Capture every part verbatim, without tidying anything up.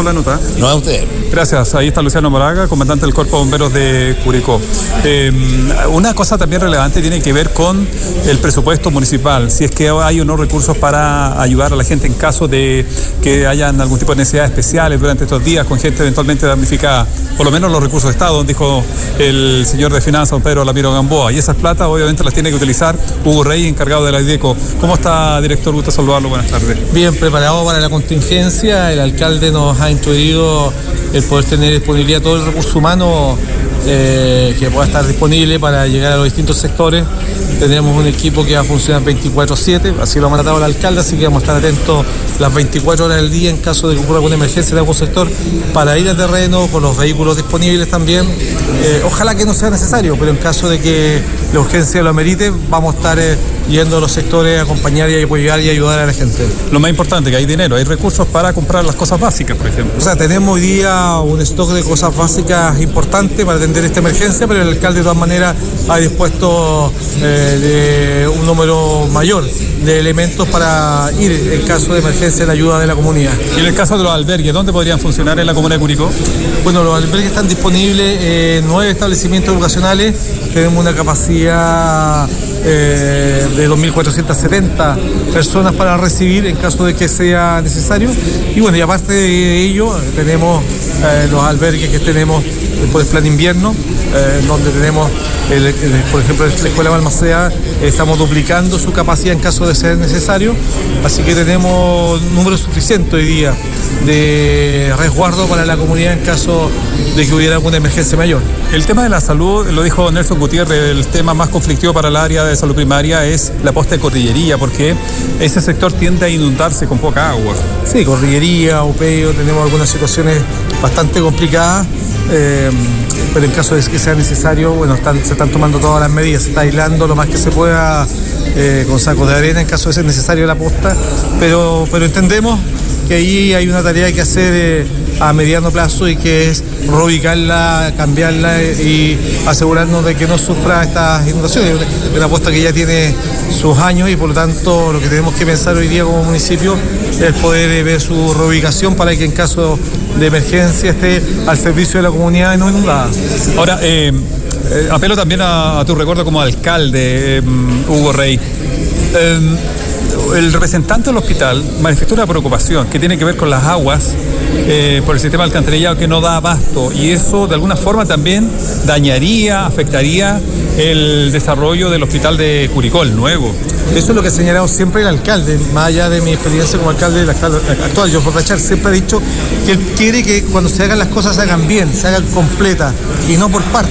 por la nota. No, a usted. Gracias. Ahí está Luciano Moraga, comandante del Cuerpo de Bomberos de Curicó. Eh, una cosa también relevante tiene que ver con el presupuesto municipal. Si es que hay o no recursos para ayudar a la gente en caso de que hayan algún tipo de necesidades especiales durante estos días con gente eventualmente damnificada. Por lo menos los recursos de Estado, dijo el señor de Finanzas, don Pedro Lamiro Gamboa. Y esas platas obviamente las tiene que utilizar Hugo Rey, encargado de la IDECO. ¿Cómo está, director? Gusto saludarlo. Buenas tardes. Bien preparado para la contingencia. El alcalde nos ha instruido el poder tener disponibilidad todo el recurso humano eh, que pueda estar disponible para llegar a los distintos sectores. Tenemos un equipo que va a funcionar veinticuatro siete, así lo ha mandatado el alcalde, así que vamos a estar atentos las veinticuatro horas del día en caso de que ocurra alguna emergencia de algún sector para ir al terreno con los vehículos disponibles también. Eh, ojalá que no sea necesario, pero en caso de que la urgencia lo amerite, vamos a estar eh, yendo a los sectores a acompañar y apoyar y ayudar a la gente. Lo más importante, que hay dinero, hay recursos para comprar las cosas básicas, por ejemplo. O sea, tenemos hoy día un stock de cosas básicas importante para atender esta emergencia, pero el alcalde de todas maneras ha dispuesto eh, de un número mayor de elementos para ir en caso de emergencia en ayuda de la comunidad. Y en el caso de los albergues, ¿dónde podrían funcionar en la comuna de Curicó? Bueno, los albergues están disponibles en nueve establecimientos educacionales. Tenemos una capacidad eh, de dos mil cuatrocientas setenta personas para recibir en caso de que sea necesario. Y bueno, y aparte de ello, tenemos eh, los albergues que tenemos por el plan invierno, eh, donde tenemos, el, el, por ejemplo, la Escuela Balmaceda, eh, estamos duplicando su capacidad en caso de ser necesario, así que tenemos número suficiente hoy día de resguardo para la comunidad en caso de que hubiera alguna emergencia mayor. El tema de la salud, lo dijo Nelson Gutiérrez, el tema más conflictivo para el área de salud primaria es la posta de Cordillería, porque ese sector tiende a inundarse con poca agua. Sí, Cordillería, Upeo, tenemos algunas situaciones bastante complicadas. Eh, pero en caso de que sea necesario, bueno, están, se están tomando todas las medidas, se está aislando lo más que se pueda eh, con sacos de arena en caso de ser necesario la posta, pero, pero entendemos que ahí hay una tarea que hacer eh, a mediano plazo y que es reubicarla, cambiarla y asegurarnos de que no sufra estas inundaciones. Es una posta que ya tiene sus años y por lo tanto lo que tenemos que pensar hoy día como municipio es poder eh, ver su reubicación para que en caso de emergencia esté al servicio de la comunidad y no inundada. Ahora, eh, eh, apelo también a, a tu recuerdo como alcalde, eh, Hugo Rey. Eh, el representante del hospital manifestó una preocupación que tiene que ver con las aguas eh, por el sistema alcantarillado que no da abasto, y eso de alguna forma también dañaría, afectaría el desarrollo del hospital de Curicó, el nuevo. Eso es lo que ha señalado siempre el alcalde, más allá de mi experiencia como alcalde actual. Yo, Fortachar, siempre ha dicho que él quiere que cuando se hagan las cosas se hagan bien, se hagan completas y no por parte.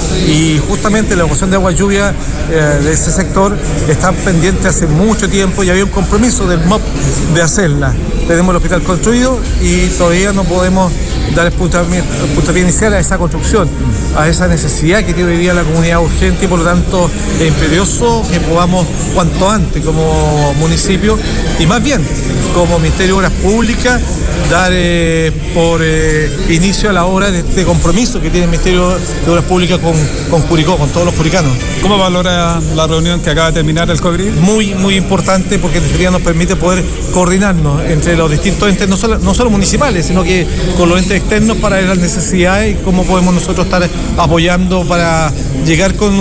Y justamente la evacuación de agua lluvia eh, de ese sector está pendiente hace mucho tiempo y había un compromiso del M O P de hacerla. Tenemos el hospital construido y todavía no podemos dar el puntapié, el puntapié inicial a esa construcción, a esa necesidad que tiene hoy día la comunidad urgente, y por lo tanto es imperioso que podamos cuanto antes como municipio y más bien como Ministerio de Obras Públicas dar eh, por eh, inicio a la obra de este compromiso que tiene el Ministerio de Obras Públicas con, con Curicó, con todos los curicanos. ¿Cómo valora la reunión que acaba de terminar el COGRI? Muy, muy importante, porque en definitiva nos permite poder coordinarnos entre los distintos entes, no solo, no solo municipales, sino que con los entes externos para ver las necesidades y cómo podemos nosotros estar apoyando para llegar con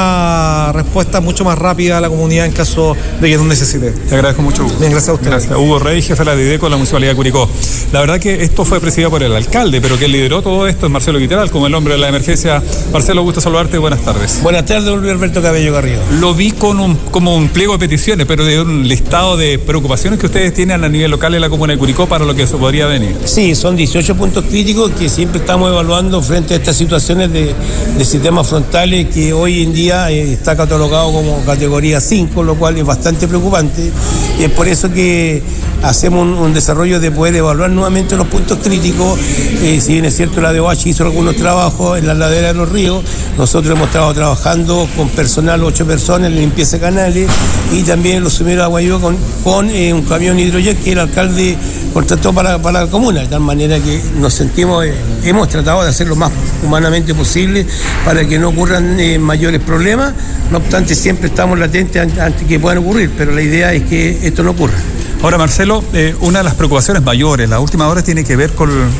una respuesta mucho más rápida a la comunidad en caso de que nos necesite. Te agradezco mucho, Hugo. Bien, gracias a usted. Gracias. Hugo Rey, jefe de la IDECO de la Municipalidad de Curicó. La verdad que esto fue presidido por el alcalde, pero quien lideró todo esto es Marcelo Guiteral, como el hombre de la emergencia. Marcelo, gusto saludarte, buenas tardes. Buenas tardes, don Luis Alberto Cabello Garrido. Lo vi con un, como un pliego de peticiones, pero de un listado de preocupaciones que ustedes tienen a nivel local en la comuna de Curicó para lo que se podría venir. Sí, son dieciocho puntos críticos que siempre estamos evaluando frente a estas situaciones de, de sistemas frontales que hoy en día eh, está catalogado como categoría cinco, lo cual es bastante preocupante, y es por eso que hacemos un, un desarrollo de poder evaluar nuevamente los puntos críticos. Eh, si bien es cierto, la D O H hizo algunos trabajos en la ladera de los ríos, nosotros hemos estado trabajando con personal, ocho personas en limpieza de canales, y también los sumideros de agua lluvia con, con eh, un camión hidrojet que el alcalde contrató para, para la comuna, de tal manera que nos sentimos, eh, hemos tratado de hacer lo más humanamente posible para que no ocurran eh, mayores problemas. No obstante, siempre estamos latentes antes que puedan ocurrir, pero la idea es que esto no ocurra. Ahora, Marcelo, eh, una de las preocupaciones mayores, la última hora, tiene que ver con